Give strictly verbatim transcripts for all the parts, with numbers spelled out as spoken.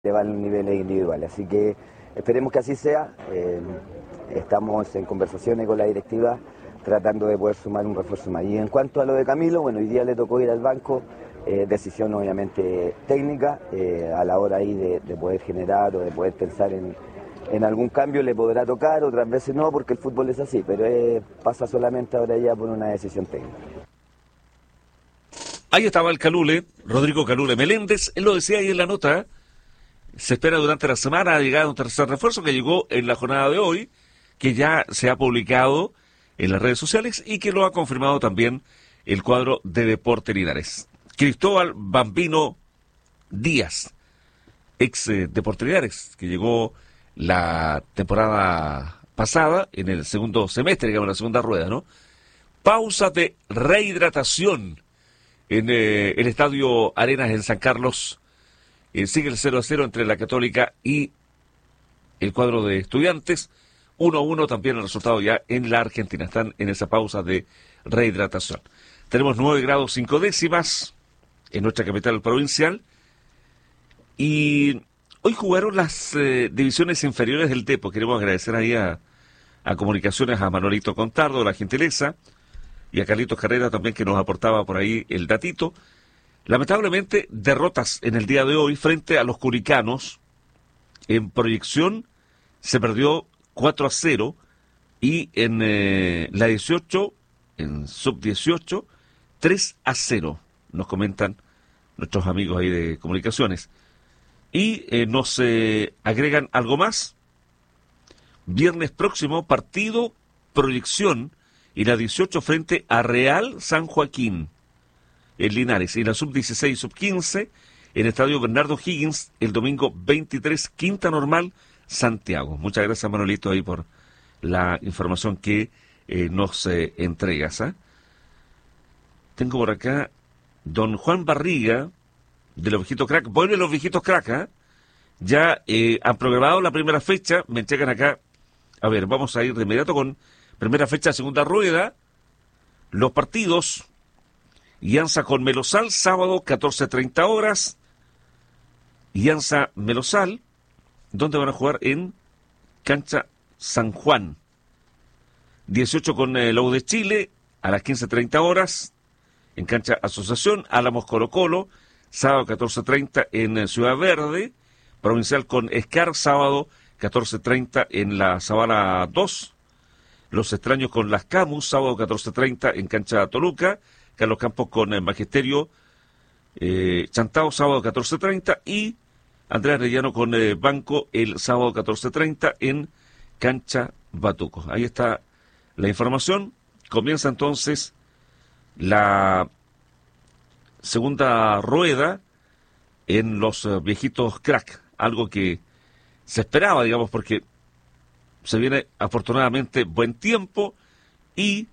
elevar los niveles individuales. Así que esperemos que así sea. Eh, estamos en conversaciones con la directiva tratando de poder sumar un refuerzo más. Y en cuanto a lo de Camilo, bueno, hoy día le tocó ir al banco, eh, decisión obviamente técnica, eh, a la hora ahí de, de poder generar o de poder pensar en, en algún cambio le podrá tocar, otras veces no, porque el fútbol es así, pero eh, pasa solamente ahora ya por una decisión técnica. Ahí estaba el Calule, Rodrigo Calule Meléndez, él lo decía ahí en la nota. Se espera durante la semana llegar un tercer refuerzo que llegó en la jornada de hoy, que ya se ha publicado en las redes sociales y que lo ha confirmado también el cuadro de Deportes Linares. Cristóbal Bambino Díaz, ex eh, Deportes Linares, que llegó la temporada pasada en el segundo semestre, digamos, la segunda rueda, ¿no? Pausa de rehidratación en eh, el Estadio Arenas en San Carlos. Eh, sigue el cero a cero entre la Católica y el cuadro de Estudiantes. uno a uno también el resultado ya en la Argentina. Están en esa pausa de rehidratación. Tenemos nueve grados cinco décimas en nuestra capital provincial. Y hoy jugaron las eh, divisiones inferiores del Tepo. Queremos agradecer ahí a, a Comunicaciones, a Manolito Contardo, la gentileza, y a Carlitos Carrera también, que nos aportaba por ahí el datito. Lamentablemente, derrotas en el día de hoy frente a los curicanos. En proyección se perdió cuatro a cero y en eh, la dieciocho, en sub dieciocho, tres a cero, nos comentan nuestros amigos ahí de Comunicaciones. Y eh, nos eh, agregan algo más. Viernes próximo, partido, proyección, y la dieciocho frente a Real San Joaquín en Linares, y la sub dieciséis y sub quince en Estadio Bernardo Higgins el domingo veintitrés, quinta normal, Santiago. Muchas gracias, Manolito, ahí por la información que eh, nos eh, entregas. ¿eh? Tengo por acá don Juan Barriga de los Viejitos Crack. Vuelven los Viejitos Crack. ¿eh? Ya eh, han programado la primera fecha. Me entregan acá. A ver, vamos a ir de inmediato con primera fecha, segunda rueda. Los partidos. Ianza con Melosal, sábado, catorce treinta horas. Ianza Melosal, ¿dónde van a jugar? En Cancha San Juan. dieciocho con el U de Chile, a las quince treinta horas. En Cancha Asociación, Álamos Colo Colo, sábado catorce treinta en Ciudad Verde. Provincial con Escar, sábado catorce treinta en la Zabala dos. Los Extraños con Las Camus, sábado catorce treinta en Cancha Toluca. Carlos Campos con el Magisterio eh, Chantao, sábado catorce treinta, y Andrés Arellano con eh, Banco el sábado catorce treinta en Cancha Batuco. Ahí está la información. Comienza entonces la segunda rueda en los uh, Viejitos Crack, algo que se esperaba, digamos, porque se viene afortunadamente buen tiempo y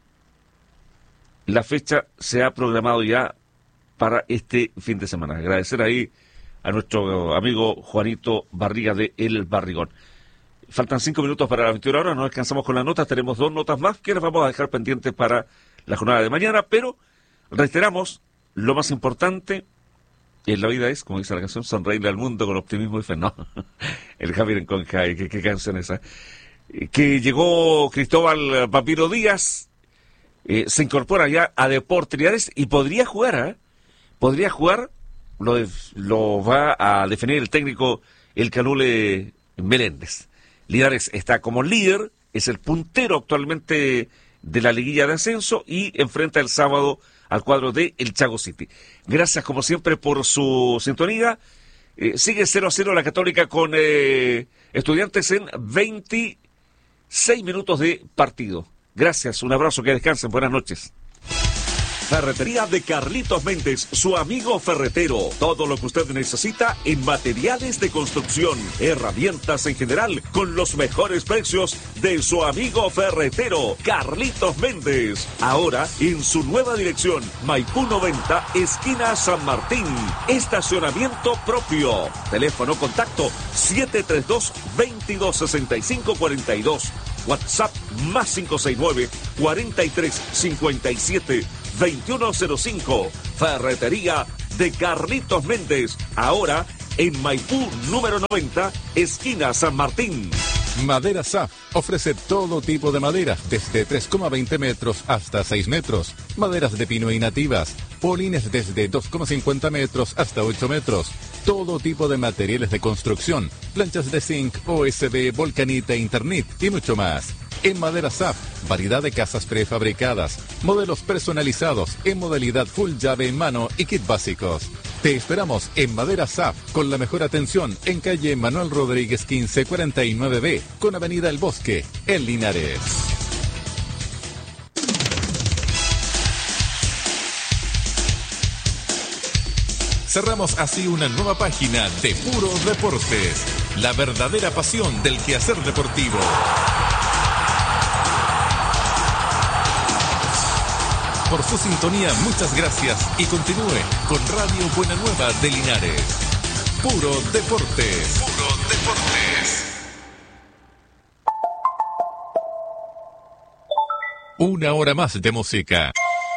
la fecha se ha programado ya para este fin de semana. Agradecer ahí a nuestro amigo Juanito Barriga de El Barrigón. Faltan cinco minutos para la veintiuna horas, no alcanzamos con las notas, tenemos dos notas más que las vamos a dejar pendientes para la jornada de mañana, pero reiteramos, lo más importante en la vida es, como dice la canción, sonreírle al mundo con optimismo y fe. No, el Javier en Conca, ¿qué, qué canción es esa? Que llegó Cristóbal Bambino Díaz. Eh, se incorpora ya a Deportes Linares y podría jugar, ¿eh? Podría jugar, lo, de, lo va a definir el técnico el Calule Meléndez. Linares está como líder, es el puntero actualmente de la liguilla de ascenso y enfrenta el sábado al cuadro de el Chago City. Gracias como siempre por su sintonía. Eh, sigue cero a cero la Católica con eh, Estudiantes en veintiséis minutos de partido. Gracias, un abrazo, que descansen, buenas noches. Ferretería de Carlitos Méndez, su amigo ferretero. Todo lo que usted necesita en materiales de construcción, herramientas en general, con los mejores precios de su amigo ferretero, Carlitos Méndez. Ahora en su nueva dirección, Maipú noventa, esquina San Martín. Estacionamiento propio. Teléfono contacto siete tres dos, veintidós sesenta y cinco cuarenta y dos. WhatsApp más cinco seis nueve, cuarenta y tres cincuenta y siete, veintiuno cero cinco. Ferretería de Carlitos Méndez, ahora en Maipú número noventa, esquina San Martín. Madera S A F ofrece todo tipo de maderas, desde tres coma veinte metros hasta seis metros. Maderas de pino y nativas. Polines desde dos coma cincuenta metros hasta ocho metros. Todo tipo de materiales de construcción. Planchas de zinc, O S B, volcanita, Internet y mucho más. En Madera S A F, variedad de casas prefabricadas, modelos personalizados en modalidad full llave en mano y kit básicos. Te esperamos en Madera S A F con la mejor atención en calle Manuel Rodríguez quince cuarenta y nueve B con avenida El Bosque, en Linares. Cerramos así una nueva página de Puro Deportes, la verdadera pasión del quehacer deportivo. Por su sintonía, muchas gracias y continúe con Radio Buena Nueva de Linares. Puro Deportes. Puro Deportes. Una hora más de música.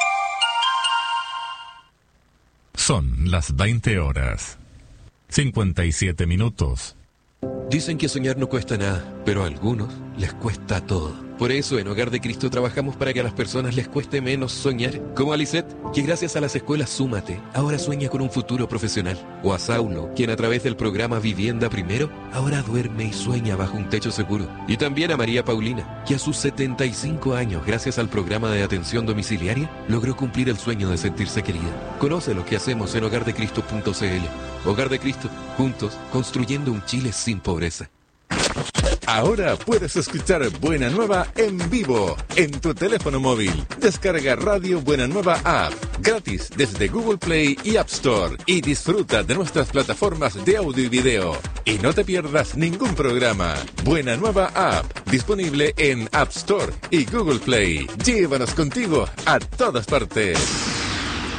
Son las veinte horas. cincuenta y siete minutos. Dicen que soñar no cuesta nada, pero a algunos les cuesta todo. Por eso en Hogar de Cristo trabajamos para que a las personas les cueste menos soñar. Como a Lisette, que gracias a las escuelas Súmate, ahora sueña con un futuro profesional. O a Saulo, quien a través del programa Vivienda Primero, ahora duerme y sueña bajo un techo seguro. Y también a María Paulina, que a sus setenta y cinco años, gracias al programa de atención domiciliaria, logró cumplir el sueño de sentirse querida. Conoce lo que hacemos en hogar de cristo punto c l. Hogar de Cristo, juntos, construyendo un Chile sin pobreza. Ahora puedes escuchar Buena Nueva en vivo en tu teléfono móvil. Descarga Radio Buena Nueva App gratis desde Google Play y App Store y disfruta de nuestras plataformas de audio y video. Y no te pierdas ningún programa. Buena Nueva App disponible en App Store y Google Play. Llévanos contigo a todas partes.